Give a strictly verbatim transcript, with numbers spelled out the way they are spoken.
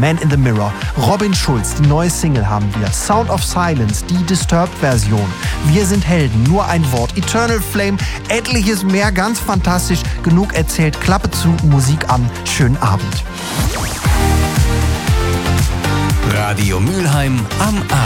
Man in the Mirror. Robin Schulz, die neue Single haben wir. Sound of Silence, die Disturbed-Version. Wir sind Helden, nur ein Wort. Eternal Flame, etliches mehr, ganz fantastisch. Genug erzählt, Klappe zu, Musik an. Schönen Abend. Radio Mülheim am Abend.